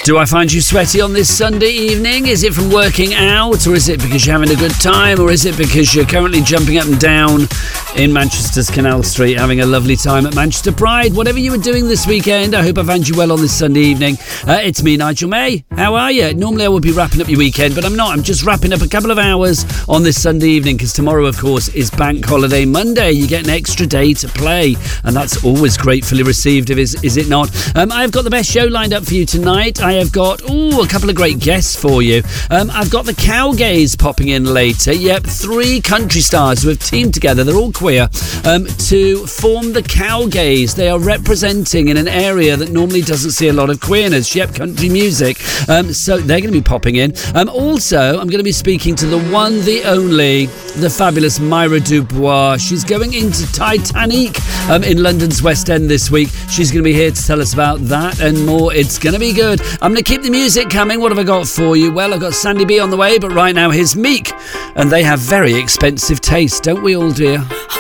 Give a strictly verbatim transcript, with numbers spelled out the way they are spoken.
Do I find you sweaty on this Sunday evening? Is it from working out, or is it because you're having a good time, or is it because you're currently jumping up and down in Manchester's Canal Street, having a lovely time at Manchester Pride? Whatever you were doing this weekend, I hope I found you well on this Sunday evening. Uh, it's me, Nigel May. How are you? Normally I would be wrapping up your weekend, but I'm not. I'm just wrapping up a couple of hours on this Sunday evening, because tomorrow, of course, is Bank Holiday Monday. You get an extra day to play, and that's always gratefully received, is, is it not? Um, I've got the best show lined up for you tonight. I have got, ooh, a couple of great guests for you. Um, I've got the Cowgays popping in later. Yep, three country stars who have teamed together, they're all queer, um, to form the Cowgays. They are representing in an area that normally doesn't see a lot of queerness. Yep, country music. Um, so they're going to be popping in. Um, also, I'm going to be speaking to the one, the only, the fabulous Myra Dubois. She's going into Titanic um, in London's West End this week. She's going to be here to tell us about that and more. It's going to be good. I'm going to keep the music coming. What have I got for you? Well, I've got Sandy B on the way, but right now here's Meek, and they have very expensive taste, don't we all, dear?